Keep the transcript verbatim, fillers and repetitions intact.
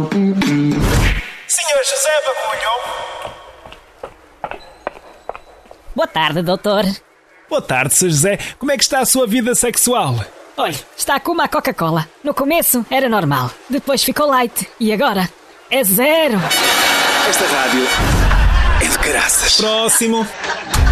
senhor José Bagulho. Boa tarde, doutor. Boa tarde, senhor José. Como é que está a sua vida sexual? Olha, está como a Coca-Cola. No começo era normal, depois ficou light e agora é zero. Esta rádio é de caraças. Próximo.